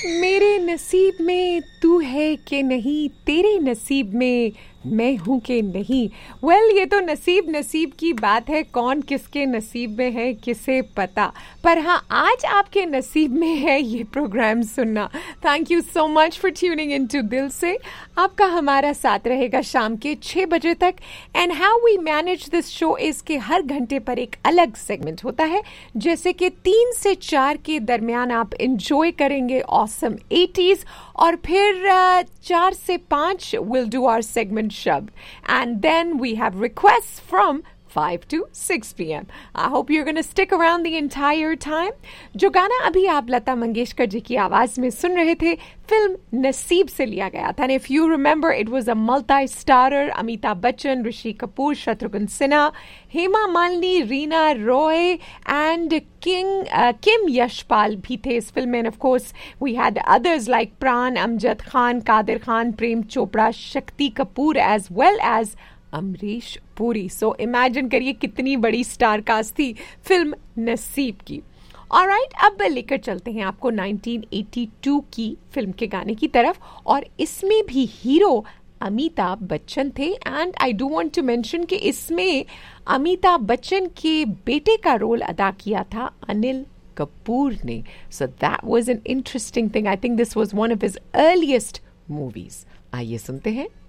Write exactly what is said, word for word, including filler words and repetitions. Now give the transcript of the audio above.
मेरे नसीब में तू है कि नहीं, तेरे नसीब में मैं हूं कि नहीं। वेल well, ये तो नसीब नसीब की बात है, कौन किसके नसीब में है किसे पता। पर हाँ, आज आपके नसीब में है ये प्रोग्राम सुनना। Thank you so much for tuning in to दिल से। आपका हमारा साथ रहेगा शाम के छः बजे तक। And how we manage this show is के हर घंटे पर एक अलग सेगमेंट होता है, जैसे कि तीन से चार के दरमियान आप इंजॉय करेंगे ऑसम एटीज़, और फिर uh, चार से पाँच विल डू आवर सेगमेंट शब्द, and then we have request from five to six p m I hope you're going to stick around the entire time. जो गाना अभी आप लता मंगेशकर जी की आवाज में सुन रहे थे, फिल्म नसीब से लिया गया था. And if you remember, it was a multi-starrer. Amitabh Bachchan, Rishi Kapoor, Shatrughan Sinha, Hema Malini, Reena Roy and King uh, Kim Yashpal भी थे इस फिल्म में. And of course we had others like Pran, Amjad Khan, Kadir Khan, Prem Chopra, Shakti Kapoor as well as Amrish Puri. So imagine करिए कितनी बड़ी star cast थी film नसीब की. ऑलराइट, अब लेकर चलते हैं आपको नाइनटीन एटी टू की फिल्म के गाने की तरफ, और इसमें भी हीरो अमिताभ बच्चन थे. And I do want to mention कि इसमें अमिताभ बच्चन के बेटे का रोल अदा किया था अनिल कपूर ने. So that was an interesting thing. I think this was one of his earliest movies. आइए सुनते हैं